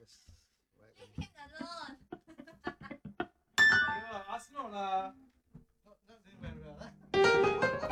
Just Leave him alone. 係喎，阿仙奴啦。